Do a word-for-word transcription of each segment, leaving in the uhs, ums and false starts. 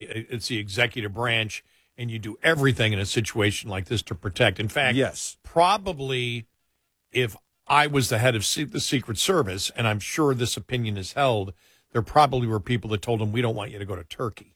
it's the executive branch, and you do everything in a situation like this to protect. In fact, yes, probably if I was the head of the Secret Service, and I'm sure this opinion is held, there probably were people that told him, we don't want you to go to Turkey.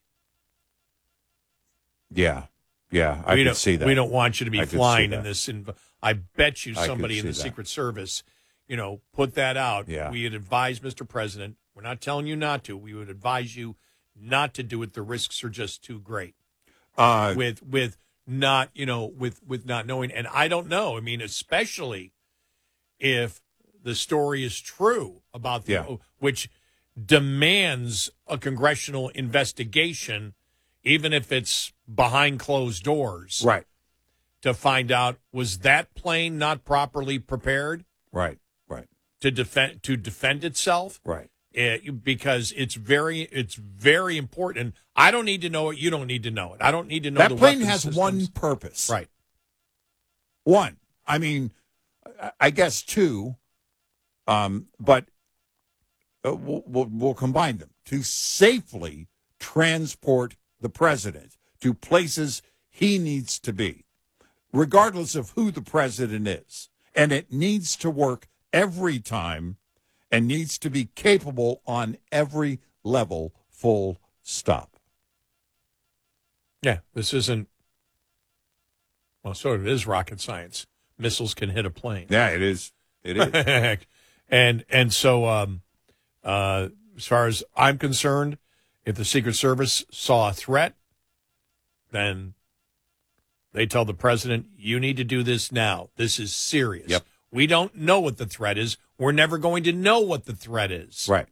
Yeah, yeah, I we could see that. We don't want you to be I flying in this. In, I bet you somebody in the that. Secret Service, you know, put that out. Yeah. We would advise Mister President, we're not telling you not to. We would advise you not to do it. The risks are just too great. Uh, with with not, you know, with, with not knowing. And I don't know. I mean, especially if the story is true about the, yeah. which demands a congressional investigation, even if it's behind closed doors. Right. To find out, was that plane not properly prepared? Right, right. To defend to defend itself? Right. It, because it's very it's very important. I don't need to know it. You don't need to know it. I don't need to know that the plane weapon has systems. one purpose. Right. One. I mean, I guess two, um, but uh, we'll, we'll, we'll combine them to safely transport the president to places he needs to be, regardless of who the president is. And it needs to work every time and needs to be capable on every level, full stop. Yeah, this isn't, well, sort of it is rocket science. Missiles can hit a plane. Yeah, it is. It is. and and so um, uh, as far as I'm concerned, if the Secret Service saw a threat, then they tell the president, you need to do this now. This is serious. Yep. We don't know what the threat is. We're never going to know what the threat is. Right.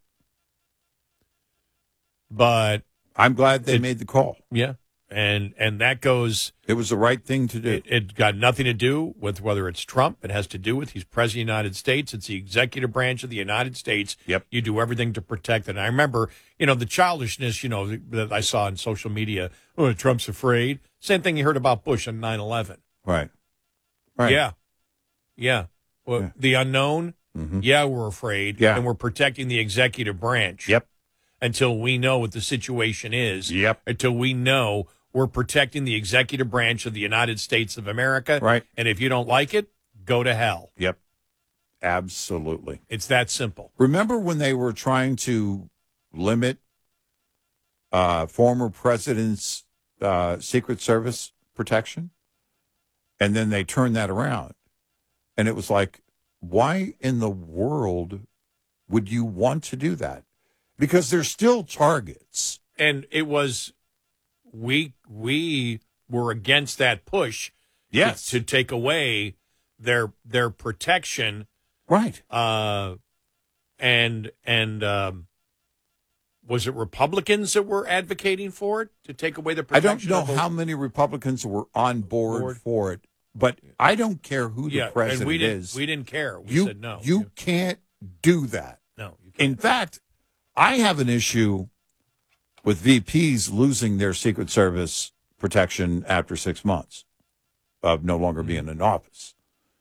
But I'm glad they it, made the call. Yeah. And and that goes... It was the right thing to do. It, it got nothing to do with whether it's Trump. It has to do with he's president of the United States. It's the executive branch of the United States. Yep. You do everything to protect it. And I remember, you know, the childishness, you know, that I saw on social media. Oh, Trump's afraid. Same thing you heard about Bush on nine eleven. Right. Right. Yeah. Yeah. Well, yeah. The unknown, mm-hmm. yeah, we're afraid. Yeah. And we're protecting the executive branch. Yep. Until we know what the situation is. Yep. Until we know we're protecting the executive branch of the United States of America. Right. And if you don't like it, go to hell. Yep. Absolutely. It's that simple. Remember when they were trying to limit uh, former presidents' uh, Secret Service protection? And then they turned that around. And it was like, why in the world would you want to do that? Because they're still targets. And it was, we we were against that push yes. to, to take away their their protection. Right. Uh, and and um, was it Republicans that were advocating for it, to take away the protection? I don't know how many Republicans were on board, board. for it, but I don't care who the yeah, president and we didn't, is. We didn't care. We you, said no. You yeah. can't do that. No. You can't. In fact, I have an issue with V Ps losing their Secret Service protection after six months of no longer being in office.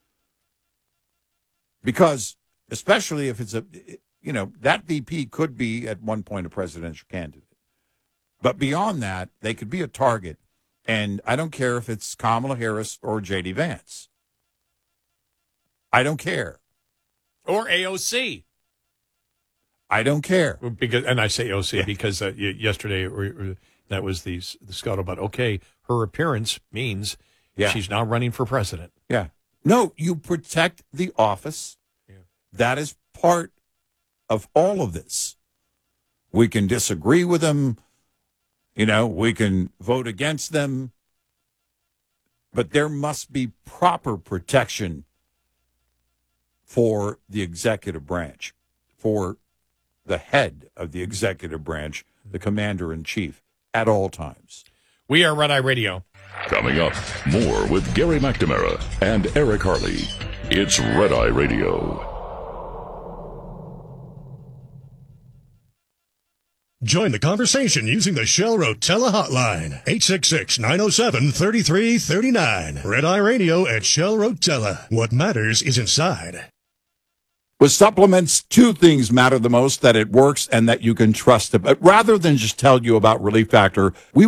Because, especially if it's a, you know, that V P could be at one point a presidential candidate. But beyond that, they could be a target. And I don't care if it's Kamala Harris or J D Vance. I don't care. Or A O C. I don't care. Because, and I say O C yeah. because uh, yesterday or, or that was the, the scuttlebutt. Okay, her appearance means yeah. she's now running for president. Yeah. No, you protect the office. Yeah. That is part of all of this. We can disagree with them. You know, we can vote against them. But there must be proper protection for the executive branch, for the head of the executive branch, the commander-in-chief, at all times. We are Red Eye Radio. Coming up, more with Gary McNamara and Eric Harley. It's Red Eye Radio. Join the conversation using the Shell Rotella hotline, eight six six, nine oh seven, three three three nine. Red Eye Radio at Shell Rotella. What matters is inside. With supplements, two things matter the most: that it works and that you can trust it. But rather than just tell you about Relief Factor, we